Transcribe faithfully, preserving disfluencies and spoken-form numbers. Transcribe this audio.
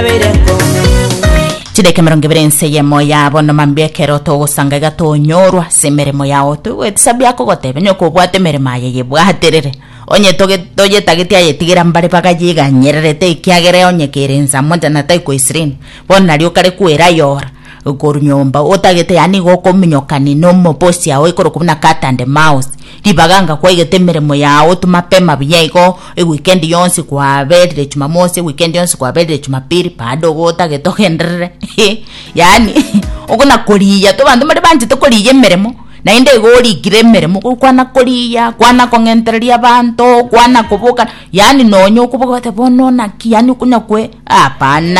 Chideke meronge berense ye moya bono mambiekero to gusanga gatonyorwa semeremo yawo tu wetsabya ko gotebe nyoko bwate merema ye bwaterere onye toge toye tageti aye tigira mbare paka yiga nyererete ikiagere onye kerenza monda na tai ko isrin bona lyo kare kuera yora ukorunyomba otagete yani goko minyokani no moposi yawo ikoro kubuna katande mouse libaganga kwa igete meremo yawo tumapema biyego e weekend yonsi kwa bedre chumamosi weekend yonsi kwa bedre chumapiri pado gota getogendere yani okuna koliya to bandu mari banje to koliye meremo na inde gori gire meremo kwana koliya kwana kongenteria bantu kwana kubuka yani nonyo kubuka te bono na yani kunya kwe apana